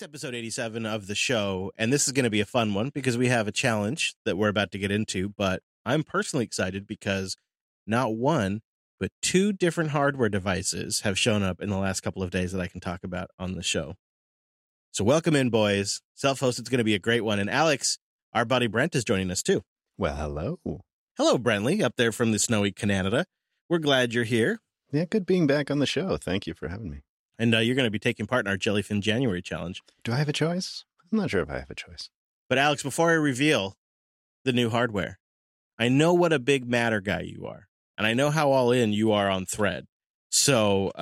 It's episode 87 of the show, and this is going to be a fun one because we have a challenge that we're about to get into, but I'm personally excited because not one, but two different hardware devices have shown up in the last couple of days that I can talk about on the show. So welcome in, boys. Self-hosted's going to be a great one, and Alex, our buddy Brent, is joining us too. Well, hello. Hello, Brentley, up there from the snowy Canada. We're glad you're here. Yeah, good being back on the show. Thank you for having me. And you're going to be taking part in our Jellyfin January challenge. Do I have a choice? I'm not sure if I have a choice. But Alex, before I reveal the new hardware, I know what a big Matter guy you are. And I know how all in you are on Thread. So